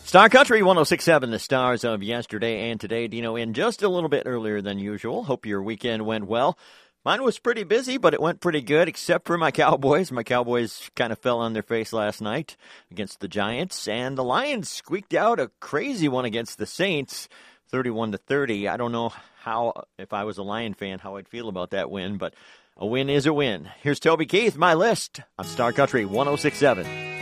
Star Country 106.7, the stars of yesterday and today. Dino in just a little bit earlier than usual. Hope your weekend went well. Mine was pretty busy, but it went pretty good, except for my Cowboys. My Cowboys kind of fell on their face last night against the Giants, and the Lions squeaked out a crazy one against the Saints, 31-30. I don't know how, if I was a Lion fan, how I'd feel about that win, but a win is a win. Here's Toby Keith, my list on Star Country 106.7.